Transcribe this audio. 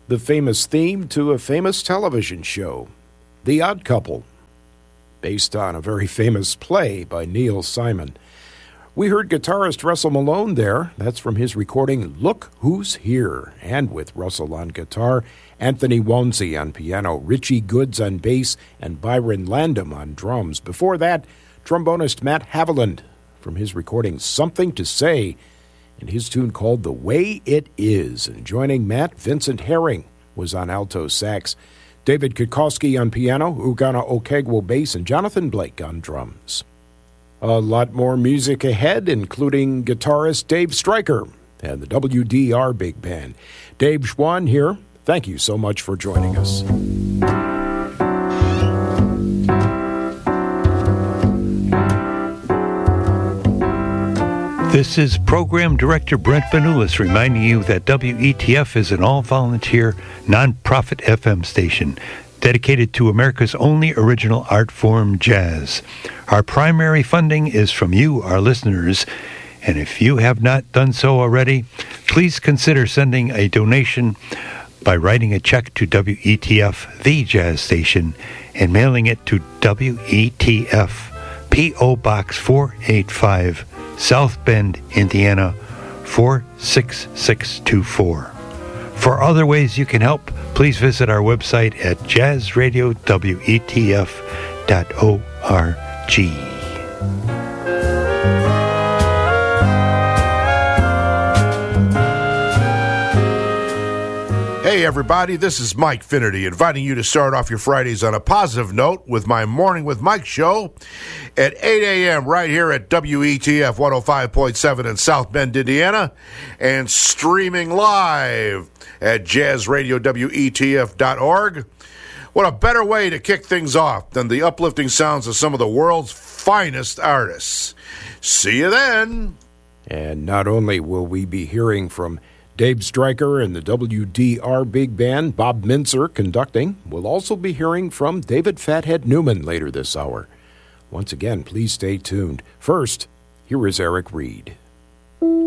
the famous theme to a famous television show, The Odd Couple, based on a very famous play by Neil Simon. We heard guitarist Russell Malone there. That's from his recording, Look Who's Here, and with Russell on guitar, Anthony Wonsey on piano, Richie Goods on bass, and Byron Landum on drums. Before that, trombonist Matt Haviland from his recording, Something to Say, and his tune called The Way It Is. And joining Matt, Vincent Herring was on alto sax, David Kikoski on piano, Ugana Okegwo bass, and Jonathan Blake on drums. A lot more music ahead, including guitarist Dave Stryker and the WDR Big Band. Dave Schwann here. Thank you so much for joining us. This is Program Director Brent Vanoulis reminding you that WETF is an all-volunteer, non-profit FM station dedicated to America's only original art form, jazz. Our primary funding is from you, our listeners, and if you have not done so already, please consider sending a donation by writing a check to WETF, the jazz station, and mailing it to WETF, P.O. Box 485, South Bend, Indiana, 46624. For other ways you can help, please visit our website at jazzradiowetf.org. Hey everybody, this is Mike Finnerty inviting you to start off your Fridays on a positive note with my Morning with Mike show at 8 a.m. right here at WETF 105.7 in South Bend, Indiana, and streaming live at jazzradiowetf.org. What a better way to kick things off than the uplifting sounds of some of the world's finest artists. See you then. And not only will we be hearing from Dave Stryker and the WDR Big Band, Bob Mintzer conducting, we'll also be hearing from David Fathead Newman later this hour. Once again, please stay tuned. First, here is Eric Reed.